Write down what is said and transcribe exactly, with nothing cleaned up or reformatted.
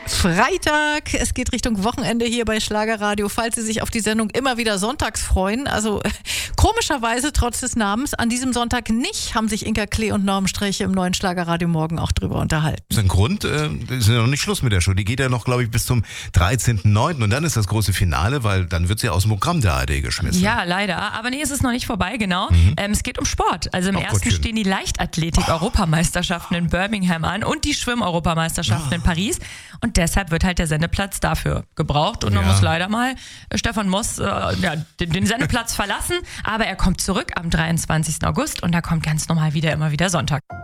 Freitag, es geht Richtung Wochenende hier bei Schlagerradio, falls Sie sich auf die Sendung immer wieder sonntags freuen. Also komischerweise, trotz des Namens, an diesem Sonntag nicht, haben sich Inka Klee und Norm Sträche im neuen Schlagerradio morgen auch drüber unterhalten. Das ist ein Grund, äh, ist ja noch nicht Schluss mit der Show. Die geht ja noch, glaube ich, bis zum dreizehnten neunten und dann ist das große Finale, weil dann wird sie aus dem Programm der A R D geschmissen. Ja, leider. Aber nee, es ist noch nicht vorbei, genau. Mhm. Ähm, es geht um Sport. Also im Oh, ersten Gottchen. stehen die Leichtathletik-Europameisterschaften in Birmingham an und die Schwimm-Europameisterschaften Ah. in Paris. Und deshalb wird halt der Sendeplatz dafür gebraucht. Und man Ja. muss leider mal äh, Stefan Moss äh, ja, den, den Sendeplatz verlassen. Aber er kommt zurück am dreiundzwanzigsten August und da kommt ganz normal wieder, immer wieder Sonntag.